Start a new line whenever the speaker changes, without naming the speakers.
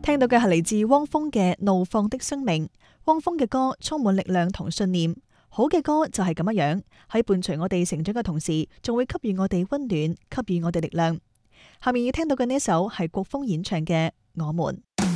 聽到嘅係嚟自汪峰嘅《怒放的生命》。汪峰嘅歌充滿力量同信念，好嘅歌就係咁樣，喺伴隨我哋成長嘅同時，仲會給予我哋溫暖，給予我哋力量。下面要聽到嘅呢首係國峰演唱嘅《我們》。